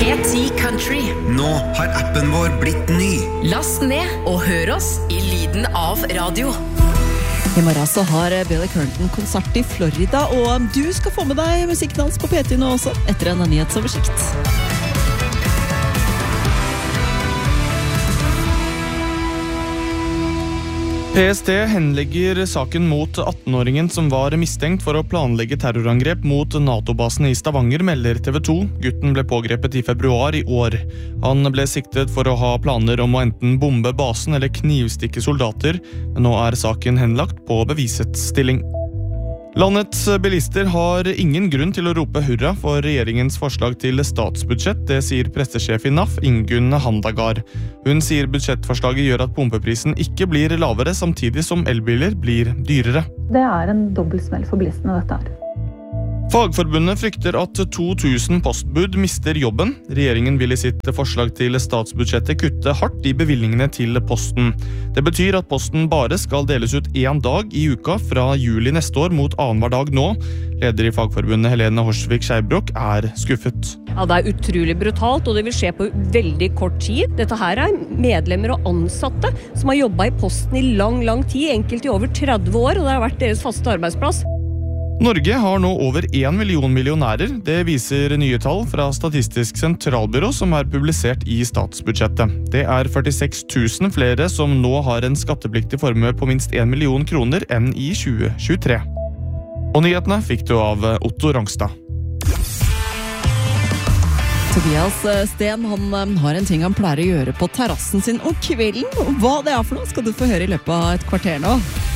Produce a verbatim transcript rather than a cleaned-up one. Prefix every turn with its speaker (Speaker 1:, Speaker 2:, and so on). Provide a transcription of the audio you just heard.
Speaker 1: P ti Country.
Speaker 2: Nå har appen vår blitt ny.
Speaker 1: Last ned og hør oss i lyden av radio.
Speaker 3: I morgen så har Billy Currington konsert i Florida, og du skal få med deg musikkdans på P ti nå også, etter en nyhetsoversikt.
Speaker 4: P S T henlegger saken mot atten-åringen som var mistenkt for å planlegge terrorangrep mot NATO-basen i Stavanger, melder T V to. Gutten ble pågrepet i februar i år. Han ble siktet for å ha planer om å enten bombe basen eller knivstikke soldater, men nå er saken henlagt på bevisets stilling. Landets bilister har ingen grunn til å rope hurra for regjeringens forslag til statsbudsjett, det sier pressesjef i N A F, Ingunn Handagard. Hun sier budsjettforslaget gjør at pumpeprisen ikke blir lavere, samtidig som elbiler blir dyrere.
Speaker 5: Det er en dobbeltsmell for bilistene, dette her.
Speaker 4: Fagforbundet frykter at to tusen postbud mister jobben. Regjeringen vil i sitt forslag til statsbudsjettet kutte hardt i bevilgningene til posten. Det betyr at posten bare skal deles ut én dag i uka fra juli neste år mot annenhver dag nå. Leder i Fagforbundet Helene Horsvik Skeibrok er skuffet.
Speaker 6: Ja, det er utrolig brutalt, og det vil skje på veldig kort tid. Dette her er medlemmer og ansatte som har jobbet i posten i lang, lang tid, enkelt i over tretti år, og det har vært deres faste arbeidsplass.
Speaker 4: Norge har nå over en million millionærer. Det viser nye tall fra Statistisk sentralbyrå som er publisert i statsbudsjettet. Det er førtiseks tusen flere som nå har en skattepliktig formue på minst en million kroner enn i tjue tjuetre. Og nyhetene fikk du av Otto Rangstad.
Speaker 3: Tobias Sten, han har en ting han pleier å gjøre på terrassen sin om kvelden. Hva det er for noe skal du få høre i løpet av et kvarter nå.